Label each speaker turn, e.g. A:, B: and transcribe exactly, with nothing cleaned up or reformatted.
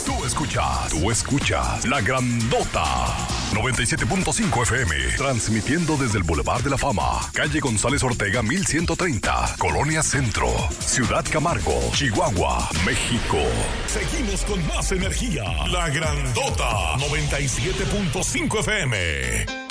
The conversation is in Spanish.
A: Tú escuchas, tú escuchas La Grandota noventa y siete punto cinco F M, transmitiendo desde el Boulevard de la Fama, calle González Ortega mil ciento treinta, Colonia Centro, Ciudad Camargo, Chihuahua, México. Seguimos con más energía. La Grandota noventa y siete punto cinco F M.